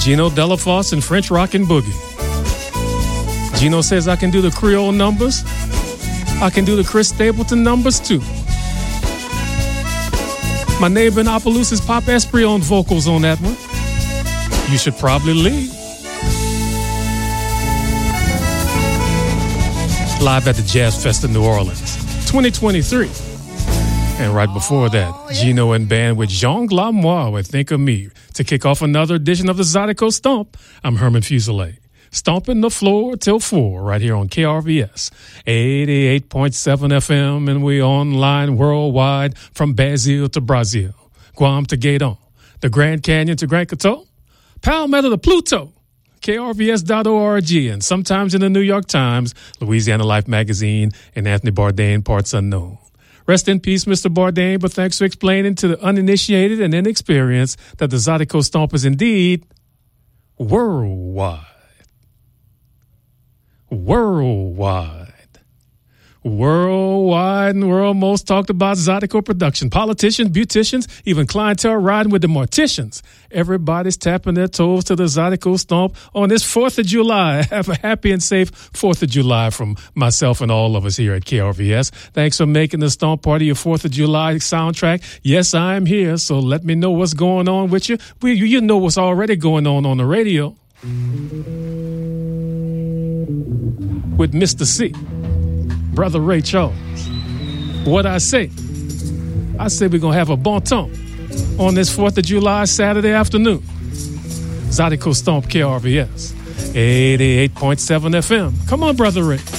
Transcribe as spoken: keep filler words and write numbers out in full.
Gino Delafosse and French Rockin' Boogie. Gino says I can do the Creole numbers. I can do the Chris Stapleton numbers too. My neighbor in Opelousas, Pop Esprit, on vocals on that one. You should probably leave. Live at the Jazz Fest in New Orleans, twenty twenty-three. And right before that, Gino and band with Jean Glamois with Think of Me. To kick off another edition of the Zydeco Stomp, I'm Herman Fuselier. Stomping the floor till four right here on K R V S, eighty-eight point seven F M, and we online worldwide from Brazil to Brazil, Guam to Gaydon, the Grand Canyon to Grand Coteau, Palmetto to Pluto, K R V S dot org, and sometimes in the New York Times, Louisiana Life Magazine, and Anthony Bourdain, Parts Unknown. Rest in peace, Mister Bourdain, but thanks for explaining to the uninitiated and inexperienced that the Zydeco Stomp is indeed worldwide. Worldwide. Worldwide and world most talked about Zydeco production. Politicians, beauticians, even clientele riding with the morticians. Everybody's tapping their toes to the Zydeco Stomp on this fourth of July. Have a happy and safe fourth of July from myself and all of us here at K R V S. Thanks for making the Stomp Party your fourth of July soundtrack. Yes, I'm here, so let me know what's going on with you. We, you know what's already going on on the radio. With Mister C, Brother Ray Charles. What I say? I say we're going to have a bon temps on this fourth of July Saturday afternoon. Zydeco Stomp K R V S, eighty-eight point seven F M. Come on, Brother Ray.